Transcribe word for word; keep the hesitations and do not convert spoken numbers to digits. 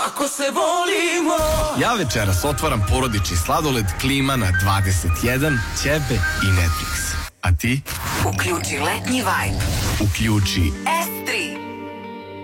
Ako se volimo. Ja večeras otvaram porodični sladoled Klima na dvadeset jedan, ćebe i Netflix. A ti? Uključi letnji vibe. Uključi S tri.